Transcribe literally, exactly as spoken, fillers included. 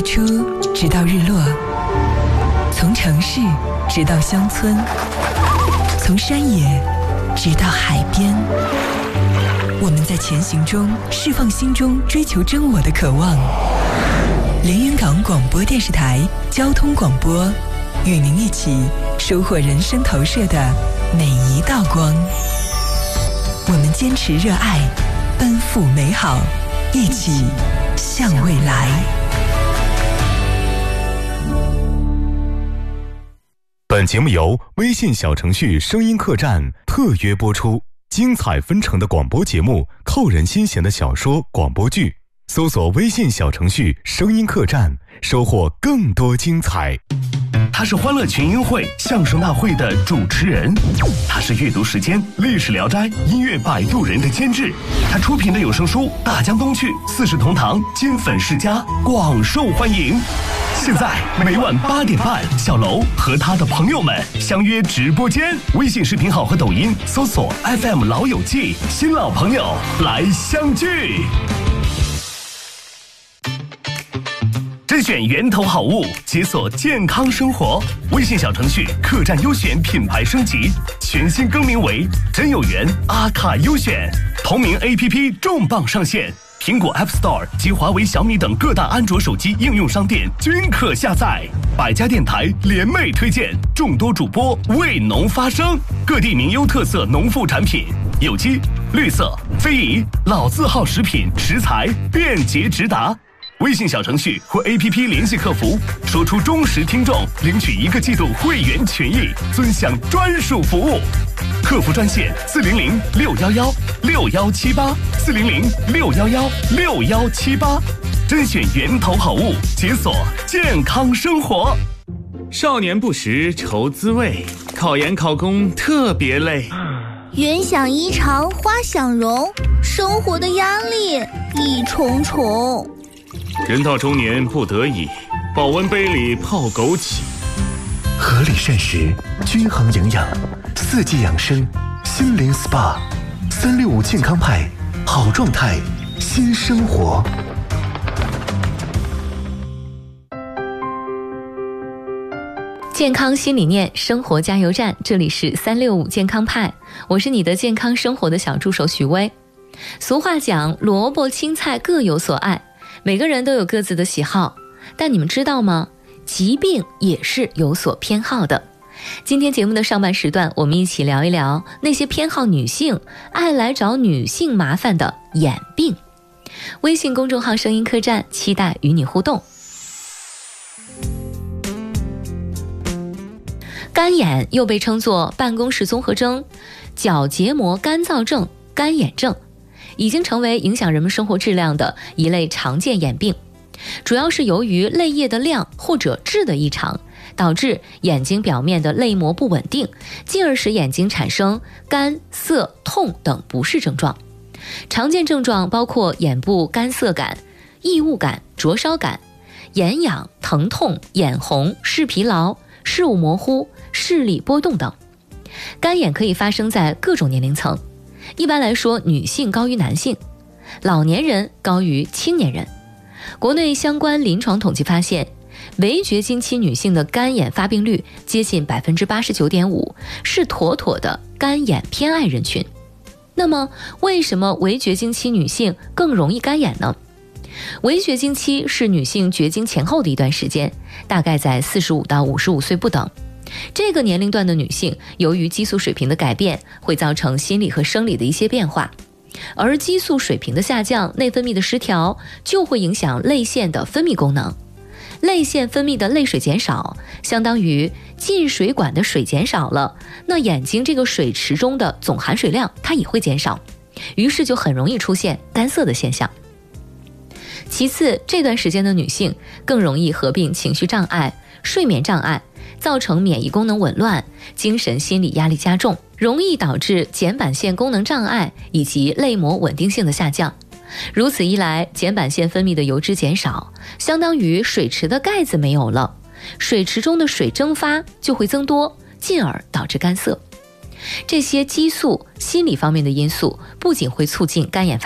出直到日落，从城市直到乡村，从山野直到海边，我们在前行中释放心中追求真我的渴望。连云港广播电视台交通广播，与您一起收获人生投射的每一道光。我们坚持热爱，奔赴美好，一起向未来。 本节目由微信小程序声音客栈特约播出，精彩纷呈的广播节目，扣人心弦的小说广播剧，搜索微信小程序声音客栈，收获更多精彩。 他是欢乐群英会相声大会的主持人，他是阅读时间历史聊斋音乐摆渡人的监制，他出品的有声书《大江东去》《四世同堂》《金粉世家》广受欢迎。现在每晚八点半，小楼和他的朋友们相约直播间，微信视频号和抖音搜索 F M 老友记，新老朋友来相聚。甄选源头好物，解锁健康生活。微信小程序客栈优选品牌升级，全新更名为真有缘阿卡优选。同名 A P P 重磅上线，苹果 App Store 及华为、小米等各大安卓手机应用商店均可下载。百家电台联袂推荐，众多主播为农发声，各地名优特色农副产品，有机、绿色、非遗、老字号食品食材便捷直达。微信小程序或 A P P 联系客服，说出忠实听众，领取一个季度会员权益，尊享专属服务。客服专线四零零六幺幺六幺七八四零零六幺幺六幺七八，甄选源头好物，解锁健康生活。 少年不识愁滋味，考研考公特别累。 云想衣裳花想容，生活的压力一重重。 人到中年不得已，保温杯里泡枸杞。 合理膳食，均衡营养，四季养生，心灵 S P A， 三六五健康派，好状态，新生活。 健康新理念，生活加油站，这里是三六五健康派，我是你的健康生活的小助手许巍。俗话讲，萝卜青菜各有所爱，每个人都有各自的喜好，但你们知道吗？疾病也是有所偏好的。今天节目的上半时段，我们一起聊一聊那些偏好女性、爱来找女性麻烦的眼病。微信公众号声音客栈，期待与你互动。干眼又被称作办公室综合征、角结膜干燥症、干眼症，已经成为影响人们生活质量的一类常见眼病，主要是由于泪液的量或者质的异常，导致眼睛表面的泪膜不稳定，进而使眼睛产生干、涩、痛等不适症状。常见症状包括眼部干涩感、异物感、灼烧感、眼痒、疼痛、眼红、视疲劳、视物模糊、视力波动等。干眼可以发生在各种年龄层，一般来说，女性高于男性，老年人高于青年人。国内相关临床统计发现，围绝经期女性的干眼发病率接近 百分之八十九点五， 是妥妥的干眼偏爱人群。那么，为什么围绝经期女性更容易干眼呢？围绝经期是女性绝经前后的一段时间，大概在四十五到五十五岁不等。这个年龄段的女性，由于激素水平的改变，会造成心理和生理的一些变化，而激素水平的下降，内分泌的失调，就会影响泪腺的分泌功能。泪腺分泌的泪水减少，相当于进水管的水减少了，那眼睛这个水池中的总含水量它也会减少，于是就很容易出现干涩的现象。其次，这段时间的女性更容易合并情绪障碍、睡眠障碍，造成免疫功能紊乱，精神心理压力加重，容易导致睑板腺功能障碍以及泪膜稳定性的下降。如此一来，睑板腺分泌的油脂减少，相当于水池的盖子没有了，水池中的水蒸发就会增多，进而导致干涩。这些激素、心理方面的因素不仅会促进干眼发